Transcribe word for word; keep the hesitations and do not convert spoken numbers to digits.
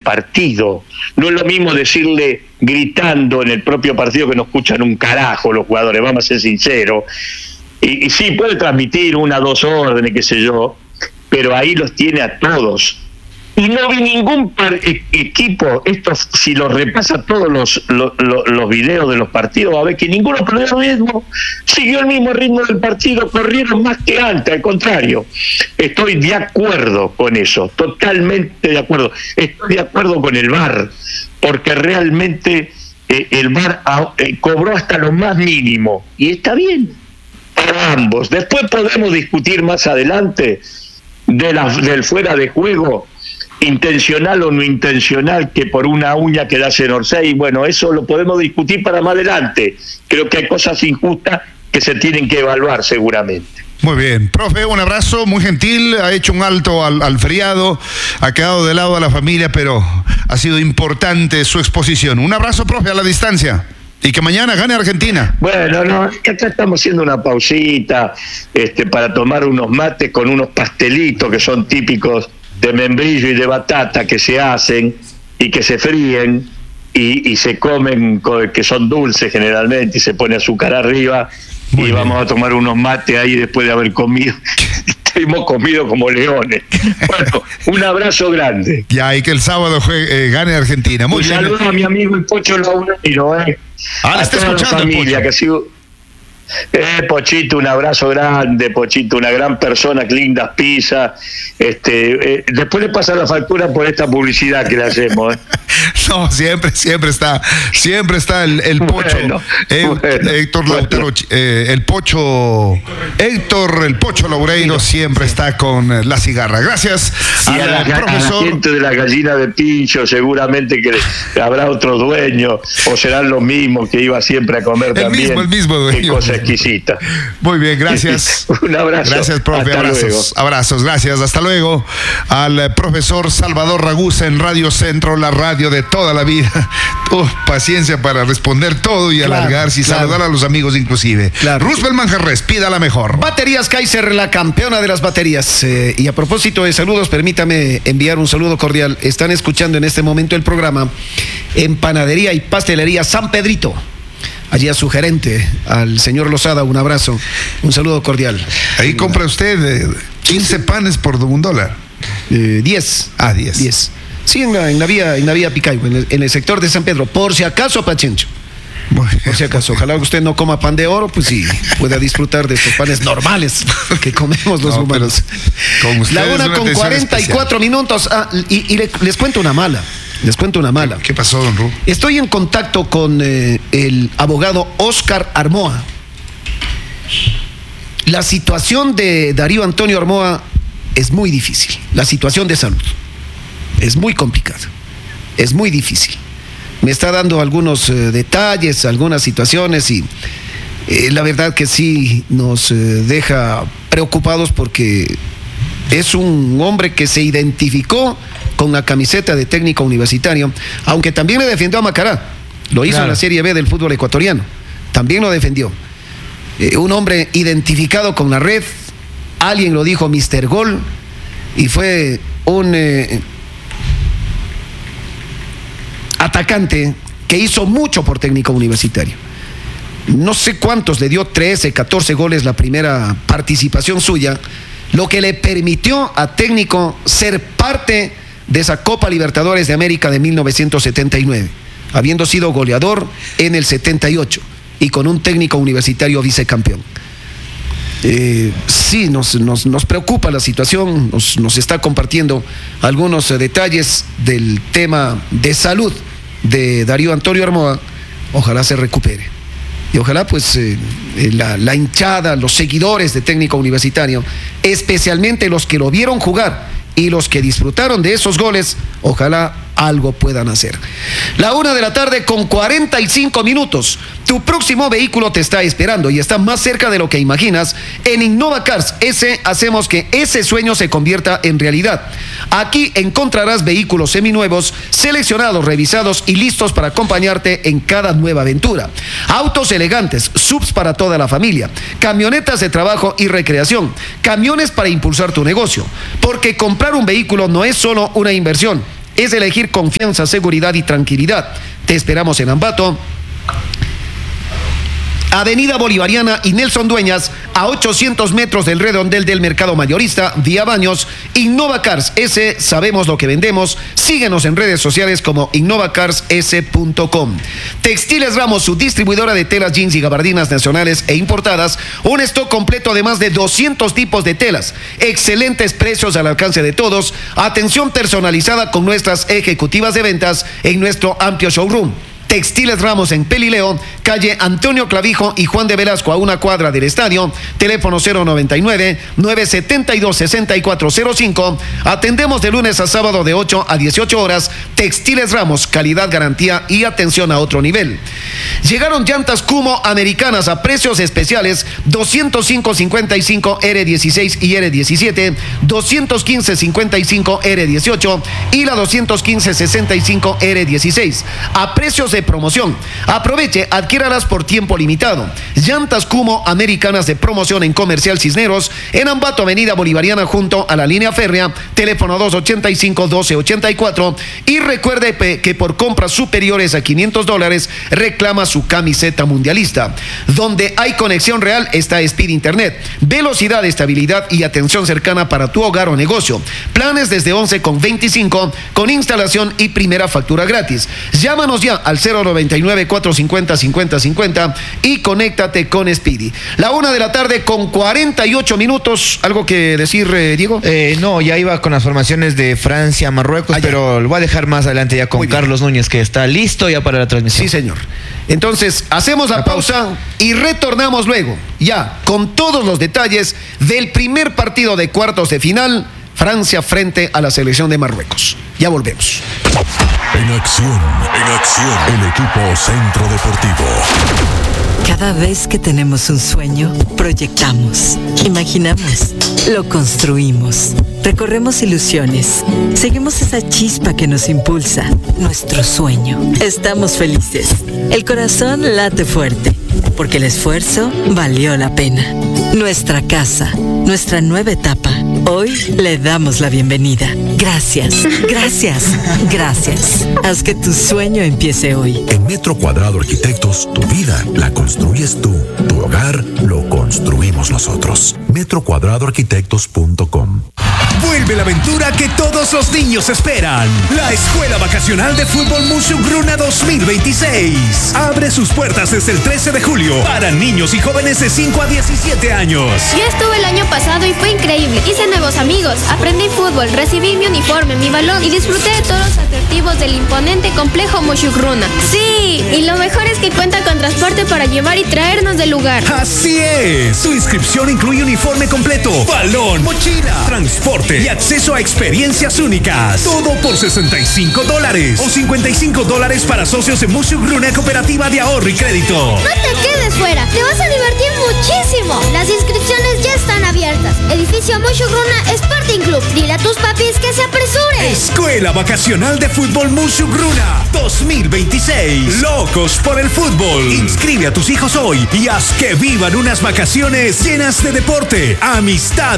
partido. No es lo mismo decirle gritando en el propio partido que no escuchan un carajo los jugadores, vamos a ser sinceros. Y, y sí, puede transmitir una, dos órdenes, qué sé yo, pero ahí los tiene a todos. Y no vi ningún par, e, equipo, esto, si lo repasa todos los, los, los videos de los partidos, va a ver que ninguno perdió el ritmo, siguió el mismo ritmo del partido, corrieron más que antes, al contrario. Estoy de acuerdo con eso, totalmente de acuerdo. Estoy de acuerdo con el V A R, porque realmente eh, el V A R a, eh, cobró hasta lo más mínimo, y está bien para ambos. Después podemos discutir más adelante de la, del fuera de juego, intencional o no intencional, que por una uña quedase en Orsay. Bueno, eso lo podemos discutir para más adelante. Creo que hay cosas injustas que se tienen que evaluar seguramente. Muy bien, profe, un abrazo, muy gentil, ha hecho un alto al, al feriado, ha quedado de lado a la familia, pero ha sido importante su exposición. Un abrazo, profe, a la distancia. Y que mañana gane Argentina. Bueno, no, que acá estamos haciendo una pausita este, para tomar unos mates con unos pastelitos que son típicos de membrillo y de batata, que se hacen y que se fríen y, y se comen, que son dulces generalmente, y se pone azúcar arriba. Muy y bien. Vamos a tomar unos mates ahí después de haber comido. Hemos comido como leones. Bueno, un abrazo grande. Ya, y que el sábado juegue, eh, gane Argentina. Muy un bien. Saludos a mi amigo el Pocho Laureiro, eh. Ah, la está escuchando, la familia, que ha sido... Eh, Pochito, un abrazo grande, Pochito, una gran persona, lindas pizzas. Este, eh, después le pasa la factura por esta publicidad que le hacemos. ¿eh? No, siempre, siempre está, siempre está el, el Pocho. Bueno, eh, bueno, Héctor bueno. Lautaro, eh, el Pocho, Héctor, el Pocho Laureiro siempre sí. está con la cigarra. Gracias sí, al a la, profesor. A la gente de la gallina de Pincho, seguramente que habrá otro dueño, o serán los mismos que iba siempre a comer el también. Mismo, el mismo dueño. Qué cosa exquisita. Muy bien, gracias. Un abrazo. Gracias, profe. Hasta abrazos, luego. abrazos, gracias. Hasta luego. Al profesor Salvador Ragusa en Radio Centro, la radio de toda la vida. Oh, paciencia para responder todo y claro, alargarse y claro. saludar a los amigos inclusive. Claro. Roosevelt Manjarres, pida la mejor. Baterías Kaiser, la campeona de las baterías. Eh, y a propósito de saludos, permítame enviar un saludo cordial. Están escuchando en este momento el programa en Panadería y Pastelería San Pedrito. Allí a su gerente, al señor Lozada, un abrazo, un saludo cordial. Ahí compra usted eh, quince panes por un dólar. Eh, diez. Ah, diez. diez. Sí, en la, en la vía, en la vía Picaibo, en el, en el sector de San Pedro. Por si acaso, Pachencho. Bueno, por si acaso, ojalá que usted no coma pan de oro, pues sí, pueda disfrutar de estos panes normales que comemos los no, humanos. La una con cuarenta y cuatro minutos. Ah, y, y le, les cuento una mala. Les cuento una mala. ¿Qué pasó, don Ru? Estoy en contacto con eh, el abogado Oscar Armoa. La situación de Darío Antonio Armoa es muy difícil. La situación de salud es muy complicada. Es muy difícil. Me está dando algunos eh, detalles, algunas situaciones y eh, la verdad que sí nos eh, deja preocupados porque es un hombre que se identificó con la camiseta de técnico universitario, aunque también le defendió a Macará. Lo hizo claro. en la Serie B del fútbol ecuatoriano. También lo defendió. Eh, un hombre identificado con la red, alguien lo dijo mister Gol, y fue un eh, atacante que hizo mucho por técnico universitario. No sé cuántos, le dio trece, catorce goles la primera participación suya, lo que le permitió a técnico ser parte de esa Copa Libertadores de América de mil novecientos setenta y nueve, habiendo sido goleador en el setenta y ocho y con un técnico universitario vicecampeón. Eh, sí, nos, nos, nos preocupa la situación, nos, nos está compartiendo algunos eh, detalles del tema de salud de Darío Antonio Armoa. Ojalá se recupere. Y ojalá pues eh, la, la hinchada, los seguidores de técnico universitario, especialmente los que lo vieron jugar y los que disfrutaron de esos goles, ojalá algo puedan hacer. La una de la tarde con cuarenta y cinco minutos. Tu próximo vehículo te está esperando y está más cerca de lo que imaginas. En Innova Cars S hacemos que ese sueño se convierta en realidad. Aquí encontrarás vehículos seminuevos, seleccionados, revisados y listos para acompañarte en cada nueva aventura. Autos elegantes, subs para toda la familia, camionetas de trabajo y recreación, camiones para impulsar tu negocio. Porque comprar un vehículo no es solo una inversión, es elegir confianza, seguridad y tranquilidad. Te esperamos en Ambato, Avenida Bolivariana y Nelson Dueñas, a ochocientos metros del redondel del mercado mayorista, vía Baños. Innovacars S, sabemos lo que vendemos. Síguenos en redes sociales como innovacars s punto com. Textiles Ramos, su distribuidora de telas, jeans y gabardinas nacionales e importadas. Un stock completo de más de doscientos tipos de telas. Excelentes precios al alcance de todos. Atención personalizada con nuestras ejecutivas de ventas en nuestro amplio showroom. Textiles Ramos en Pelileo, calle Antonio Clavijo y Juan de Velasco, a una cuadra del estadio. Teléfono cero noventa y nueve, nueve setenta y dos, sesenta y cuatro cero cinco. Atendemos de lunes a sábado de ocho a dieciocho horas. Textiles Ramos, calidad, garantía y atención a otro nivel. Llegaron llantas Kumo americanas a precios especiales: doscientos cinco cincuenta y cinco R dieciséis y R diecisiete, doscientos quince cincuenta y cinco R dieciocho y la doscientos quince sesenta y cinco R dieciséis. A precios de promoción. Aproveche, adquiéralas por tiempo limitado. Llantas Kumo americanas de promoción en Comercial Cisneros, en Ambato, Avenida Bolivariana junto a la línea férrea. Teléfono dos ochenta y cinco, doce ochenta y cuatro. Y recuerde que por compras superiores a quinientos dólares reclama su camiseta mundialista. Donde hay conexión real está Speed Internet. Velocidad, estabilidad y atención cercana para tu hogar o negocio. Planes desde once con veinticinco con instalación y primera factura gratis. Llámanos ya al cero noventa y nueve, cuatrocientos cincuenta, cincuenta cincuenta y conéctate con Speedy. La una de la tarde con cuarenta y ocho minutos. ¿Algo que decir, eh, Diego? Eh, no, ya iba con las formaciones de Francia, Marruecos, ah, pero lo voy a dejar más adelante ya con Carlos Núñez, que está listo ya para la transmisión. Sí, señor. Entonces, hacemos la, la pausa, pausa y retornamos luego, ya con todos los detalles del primer partido de cuartos de final, Francia frente a la selección de Marruecos. Ya volvemos. En acción, en acción, el equipo Centro Deportivo. Cada vez que tenemos un sueño, proyectamos, imaginamos, lo construimos, recorremos ilusiones, seguimos esa chispa que nos impulsa, nuestro sueño. Estamos felices, el corazón late fuerte, porque el esfuerzo valió la pena. Nuestra casa, nuestra nueva etapa. Hoy le damos la bienvenida. Gracias, gracias, gracias. Haz que tu sueño empiece hoy. En Metro Cuadrado Arquitectos, tu vida la construyes tú. Tu hogar lo construimos nosotros. metro cuadrado arquitectos punto com. Vuelve la aventura que todos los niños esperan. La Escuela Vacacional de Fútbol Musugruna dos mil veintiséis. Abre sus puertas desde el trece de julio para niños y jóvenes de cinco a diecisiete años. Yo estuve el año pasado y fue increíble. Hice nuevos amigos, aprendí fútbol, recibí mi uniforme, mi balón y disfruté de todos los atractivos del imponente complejo Musugruna. ¡Sí! Y lo mejor es que cuenta con transporte para llevar y traernos del lugar. ¡Así es! Su inscripción incluye uniforme completo, balón, mochila, transporte y acceso a experiencias únicas. Todo por sesenta y cinco dólares o cincuenta y cinco dólares para socios de Musugruna Cooperativa de Ahorro y Crédito. No te quedes fuera, te vas a divertir muchísimo. Las inscripciones ya están abiertas. Edificio Musugruna Sporting Club. Dile a tus papis que se apresuren. Escuela Vacacional de Fútbol Musugruna dos mil veintiséis. Locos por el fútbol. Inscribe a tus hijos hoy y haz que vivan unas vacaciones llenas de deporte, amistad